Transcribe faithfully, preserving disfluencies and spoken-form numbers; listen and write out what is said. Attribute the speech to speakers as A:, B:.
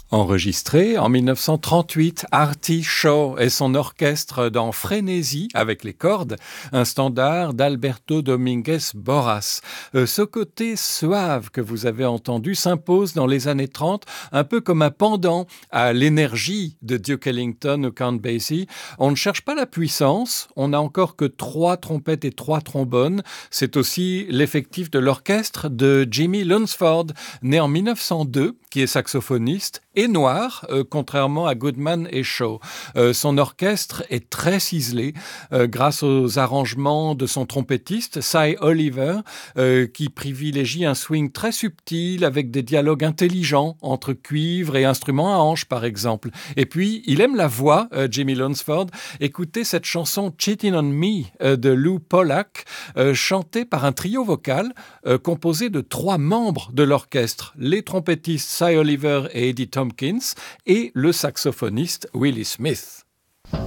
A: Enregistré en mille neuf cent trente-huit, Artie Shaw et son orchestre dans Frénésie avec les cordes, un standard d'Alberto Dominguez Borras. Euh, ce côté suave que vous avez entendu s'impose dans les années trente, un peu comme un pendant à l'énergie de Duke Ellington ou Count Basie. On ne cherche pas la puissance, on n'a encore que trois trompettes et trois trombones. C'est aussi l'effectif de l'orchestre de Jimmy Lunceford, né en mille neuf cent deux, qui est saxophoniste et noir, euh, contrairement à Goodman et Shaw. Euh, son orchestre est très ciselé euh, grâce aux arrangements de son trompettiste, Cy Oliver, euh, qui privilégie un swing très subtil avec des dialogues intelligents entre cuivre et instruments à hanches, par exemple. Et puis, il aime la voix, euh, Jimmy Lunceford. Écoutez cette chanson Cheating on Me euh, de Lou Pollack, euh, chantée par un trio vocal euh, composé de trois membres de l'orchestre, les trompettistes Cy Oliver et Eddie Tompkins et le saxophoniste Willie Smith.